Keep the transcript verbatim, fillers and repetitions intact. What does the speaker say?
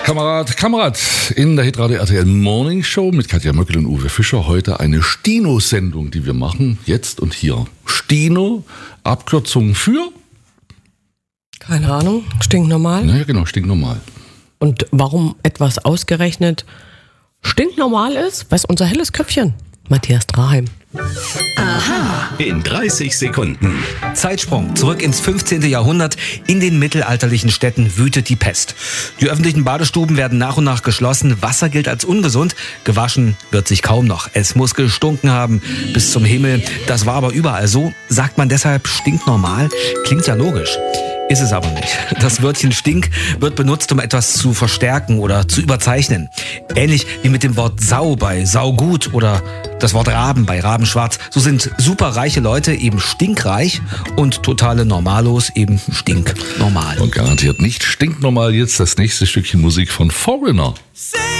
Kamerad, Kamerad, in der Hitradio R T L Morning Show mit Katja Möckel und Uwe Fischer heute eine Stino-Sendung, die wir machen, jetzt und hier. Stino, Abkürzung für? Keine Ahnung, stinknormal. Naja, genau, stinknormal. Und warum etwas ausgerechnet stinknormal ist, weiß unser helles Köpfchen, Matthias Draheim. Aha. In dreißig Sekunden. Zeitsprung zurück ins fünfzehnten Jahrhundert. In den mittelalterlichen Städten wütet die Pest. Die öffentlichen Badestuben werden nach und nach geschlossen. Wasser gilt als ungesund. Gewaschen wird sich kaum noch. Es muss gestunken haben bis zum Himmel. Das war aber überall so. Sagt man deshalb stinknormal? Klingt ja logisch. Ist es aber nicht. Das Wörtchen Stink wird benutzt, um etwas zu verstärken oder zu überzeichnen. Ähnlich wie mit dem Wort Sau bei Saugut oder das Wort Raben bei Rabenschwarz. So sind superreiche Leute eben stinkreich und totale Normalos eben stinknormal. Und garantiert nicht stinknormal jetzt das nächste Stückchen Musik von Foreigner. Say